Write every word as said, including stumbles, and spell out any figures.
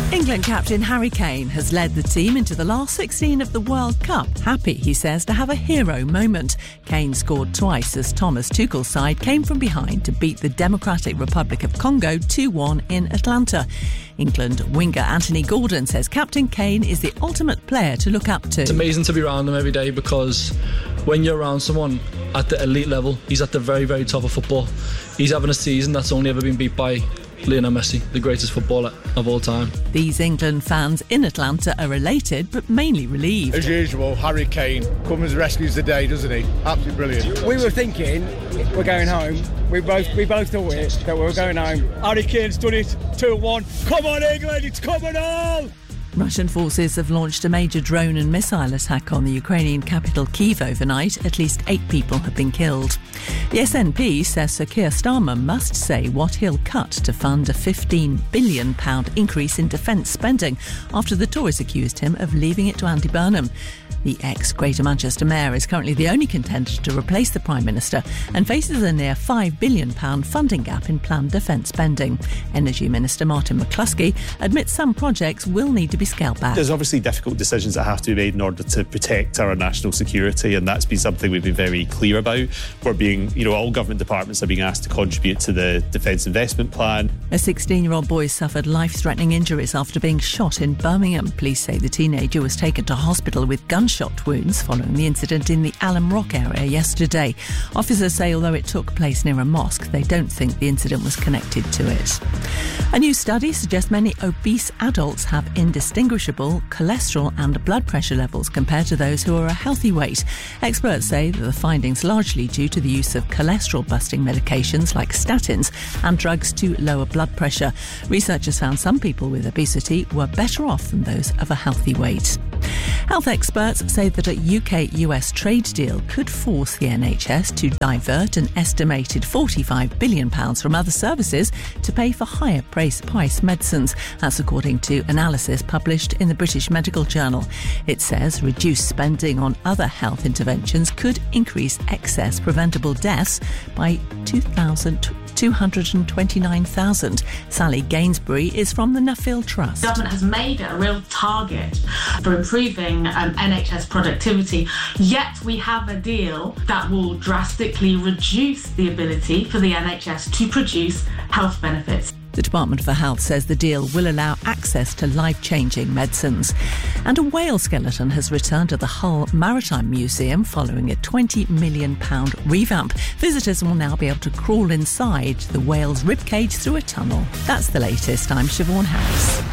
England captain Harry Kane has led the team into the last sixteen of the World Cup. Happy, he says, to have a hero moment. Kane scored twice as Thomas Tuchel's side came from behind to beat the Democratic Republic of Congo two one in Atlanta. England winger Anthony Gordon says Captain Kane is the ultimate player to look up to. It's amazing to be around him every day because when you're around someone at the elite level, he's at the very, very top of football. He's having a season that's only ever been beat by Lionel Messi, the greatest footballer of all time. These England fans in Atlanta are elated but mainly relieved. As usual, Harry Kane comes and rescues the day, doesn't he? Absolutely brilliant. We were thinking we're going home. We both we both thought it, that we were going home. Harry Kane's done it, two one. Come on England, it's coming on! Russian forces have launched a major drone and missile attack on the Ukrainian capital Kyiv overnight. At least eight people have been killed. The S N P says Sir Keir Starmer must say what he'll cut to fund a fifteen billion pounds increase in defence spending after the Tories accused him of leaving it to Andy Burnham. The ex-Greater Manchester Mayor is currently the only contender to replace the Prime Minister and faces a near five billion pounds funding gap in planned defence spending. Energy Minister Martin McCluskey admits some projects will need to be scaled back. There's obviously difficult decisions that have to be made in order to protect our national security, and that's been something we've been very clear about. We're being, you know, all government departments are being asked to contribute to the Defence Investment Plan. A sixteen-year-old boy suffered life-threatening injuries after being shot in Birmingham. Police say the teenager was taken to hospital with gunshot wounds following the incident in the Alum Rock area yesterday. Officers say although it took place near a mosque, they don't think the incident was connected to it. A new study suggests many obese adults have indistinguishable cholesterol and blood pressure levels compared to those who are a healthy weight. Experts say that the findings largely due to the use of cholesterol-busting medications like statins and drugs to lower blood pressure. Researchers found some people with obesity were better off than those of a healthy weight. Health experts say that a U K U S trade deal could force the N H S to divert an estimated forty-five billion pounds from other services to pay for higher price medicines. That's according to analysis published in the British Medical Journal. It says reduced spending on other health interventions could increase excess preventable deaths by two hundred twenty-nine thousand. Sally Gainsbury is from the Nuffield Trust. The government has made it a real target for improving um, N H S productivity, yet we have a deal that will drastically reduce the ability for the N H S to produce health benefits. The Department for Health says the deal will allow access to life-changing medicines. And a whale skeleton has returned to the Hull Maritime Museum following a twenty million pounds revamp. Visitors will now be able to crawl inside the whale's ribcage through a tunnel. That's the latest. I'm Siobhan Harris.